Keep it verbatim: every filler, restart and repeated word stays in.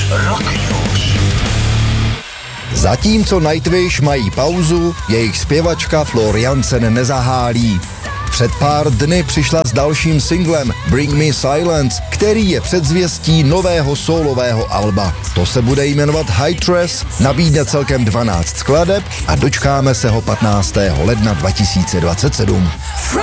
Rock News. Zatímco Nightwish mají pauzu, jejich zpěvačka Floor Jansen nezahálí. Před pár dny přišla s dalším singlem Bring Me Silence, který je předzvěstí nového sólového alba. To se bude jmenovat High Stress, nabídne celkem dvanáct skladeb a dočkáme se ho patnáctého ledna dva tisíce dvacet sedm.